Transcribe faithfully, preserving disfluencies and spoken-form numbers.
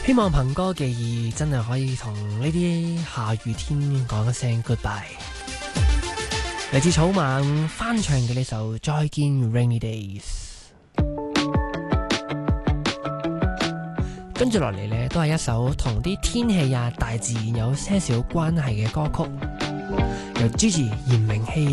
希望憑歌寄意真係可以同呢啲下雨天講一聲 goodbye。嚟自草蜢翻唱嘅呢首《再見 Rainy Days》。跟住落嚟呢，都係一首同啲天氣啊、大自然有些少關係嘅歌曲，由 Gigi 炎明熹